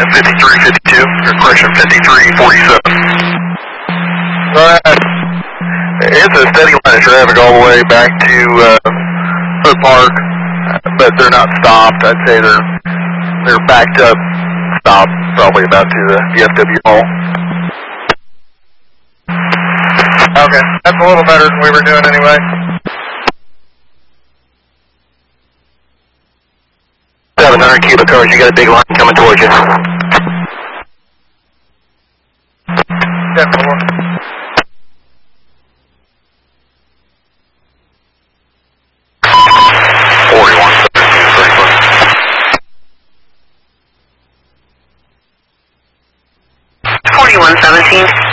5352, or correction, 5347. It's a steady line of traffic all the way back to Hood Park, but they're not stopped. I'd say they're backed up, stopped, probably about to the FW Hall. Okay, that's a little better than we were doing anyway. 700 cubic cars, you got a big line coming towards you. 4117.